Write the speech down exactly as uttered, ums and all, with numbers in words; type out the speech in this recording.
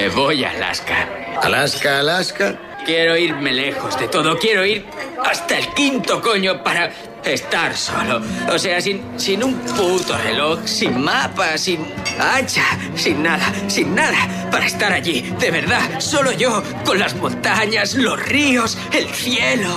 Me voy a Alaska. ¿Alaska, Alaska? Quiero irme lejos de todo. Quiero ir hasta el quinto coño para estar solo. O sea, sin, sin un puto reloj, sin mapa, sin hacha, sin nada, sin nada. Para estar allí, de verdad, solo yo, con las montañas, los ríos, el cielo.